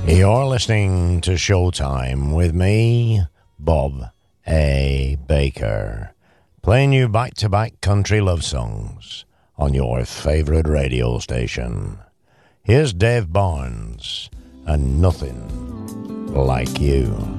You're listening to Showtime with me, Bob A. Baker, playing you back-to-back country love songs on your favorite radio station. Here's Dave Barnes and Nothing Like You.